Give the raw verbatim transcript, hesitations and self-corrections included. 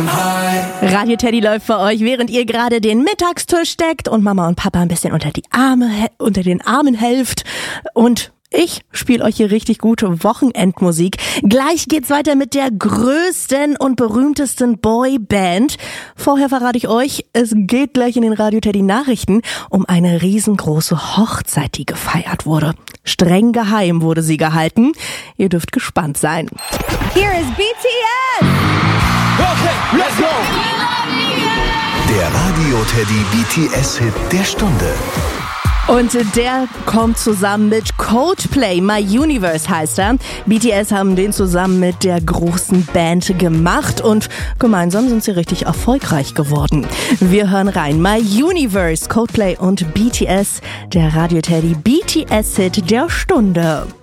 Radio Teddy läuft für euch, während ihr gerade den Mittagstisch deckt und Mama und Papa ein bisschen unter die Arme, unter den Armen helft. Und ich spiele euch hier richtig gute Wochenendmusik. Gleich geht's weiter mit der größten und berühmtesten Boyband. Vorher verrate ich euch, es geht gleich in den Radio Teddy Nachrichten um eine riesengroße Hochzeit, die gefeiert wurde. Streng geheim wurde sie gehalten. Ihr dürft gespannt sein. Here is B T S! Okay, let's go! Der Radio Teddy B T S-Hit der Stunde. Und der kommt zusammen mit Coldplay. My Universe heißt er. B T S haben den zusammen mit der großen Band gemacht und gemeinsam sind sie richtig erfolgreich geworden. Wir hören rein. My Universe, Coldplay und B T S, der Radio Teddy B T S-Hit der Stunde.